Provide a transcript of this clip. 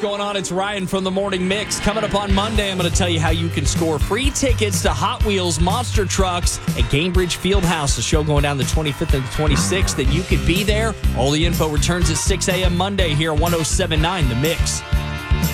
going on? It's Ryan from the Morning Mix. Coming up on Monday, I'm going to tell you how you can score free tickets to Hot Wheels Monster Trucks at Gainbridge Fieldhouse. The show going down the 25th and the 26th, that you could be there. All the info returns at 6 a.m. Monday here on 107.9 The Mix.